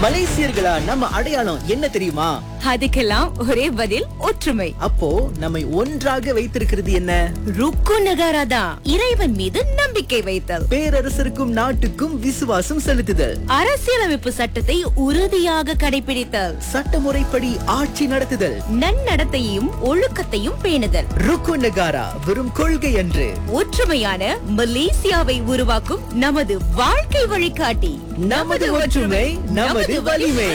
மலேசியர்களா நம்ம அடையாளம் என்ன தெரியுமா? அதுக்கெல்லாம் ஒரே பதில், ஒற்றுமை. அப்போ நம்மை ஒன்றாக வைத்திருக்கிறது என்ன? ருக்கு நகாராதா, இறைவன் மீது நம்பிக்கை வைத்தல். பேரரசருக்கும் நாட்டுக்கும் விசுவாசம் செலுத்துதல். அரசியலமைப்பு சட்டத்தை உறுதியாக கடைபிடித்தல். சட்டமுறைப்படி ஆட்சி நடத்துதல். நன்னடத்தையும் ஒழுக்கத்தையும் பேணுதல். ருக்கு நகாரா வெறும் கொள்கை அன்று, ஒற்றுமையான மலேசியாவை உருவாக்கும் நமது வாழ்க்கை வழிகாட்டி. நமது ஒற்றுமை நமது வலிமை.